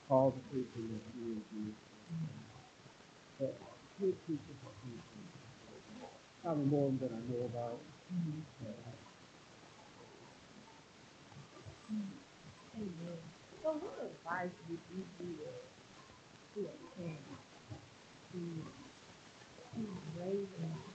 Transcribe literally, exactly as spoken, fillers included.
all the people in the community. But good people for people. Probably more than I know about. Uh, Amen. So, what advice would you give to a parent who who's raising